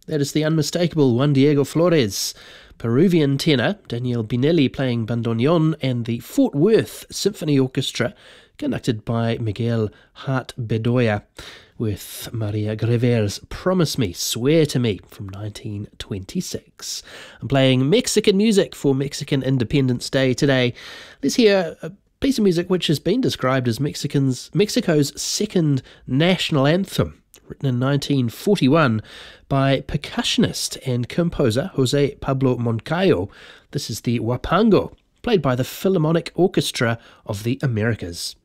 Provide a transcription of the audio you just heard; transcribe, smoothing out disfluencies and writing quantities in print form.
That is the unmistakable Juan Diego Flores. Peruvian tenor Daniel Binelli playing bandoneon, and the Fort Worth Symphony Orchestra, conducted by Miguel Hart Bedoya, with Maria Grever's Promise Me, Swear to Me from 1926. I'm playing Mexican music for Mexican Independence Day today. Let's hear a piece of music which has been described as Mexico's second national anthem, written in 1941 by percussionist and composer Jose Pablo Moncayo. This is the Huapango, played by the Philharmonic Orchestra of the Americas.